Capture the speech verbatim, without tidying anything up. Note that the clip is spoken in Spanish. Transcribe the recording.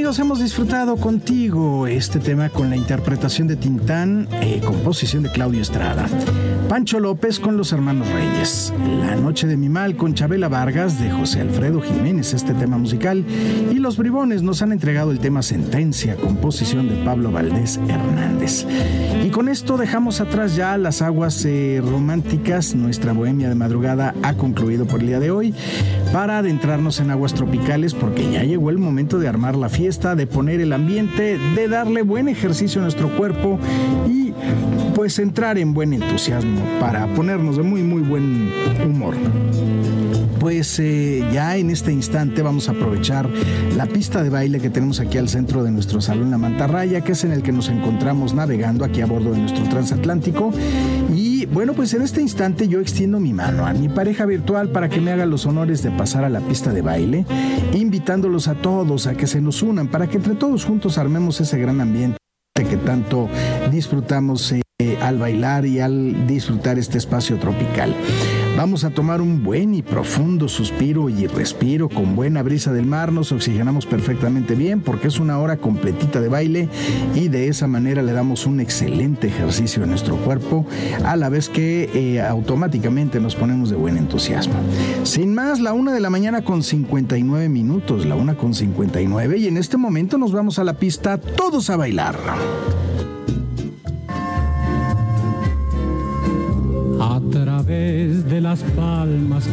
amigos, hemos disfrutado contigo este tema con la interpretación de Tintán, eh, composición de Claudio Estrada. Pancho López con Los Hermanos Reyes. La Noche de mi Mal con Chabela Vargas de José Alfredo Jiménez, este tema musical. Y Los Bribones nos han entregado el tema Sentencia, composición de Pablo Valdés Hernández. Y con esto dejamos atrás ya las aguas eh, románticas. Nuestra bohemia de madrugada ha concluido por el día de hoy, para adentrarnos en aguas tropicales, porque ya llegó el momento de armar la fiesta, de poner el ambiente, de darle buen ejercicio a nuestro cuerpo y pues entrar en buen entusiasmo para ponernos de muy muy buen humor. Pues eh, ya en este instante vamos a aprovechar la pista de baile que tenemos aquí al centro de nuestro salón La Mantarraya, que es en el que nos encontramos navegando aquí a bordo de nuestro transatlántico. Y bueno, pues en este instante yo extiendo mi mano a mi pareja virtual para que me haga los honores de pasar a la pista de baile, invitándolos a todos a que se nos unan para que entre todos juntos armemos ese gran ambiente que tanto disfrutamos eh, al bailar y al disfrutar este espacio tropical. Vamos a tomar un buen y profundo suspiro y respiro con buena brisa del mar. Nos oxigenamos perfectamente bien porque es una hora completita de baile y de esa manera le damos un excelente ejercicio a nuestro cuerpo, a la vez que eh, automáticamente nos ponemos de buen entusiasmo. Sin más, la una de la mañana con cincuenta y nueve minutos, la una con cincuenta y nueve, y en este momento nos vamos a la pista, todos a bailar. A través de las palmas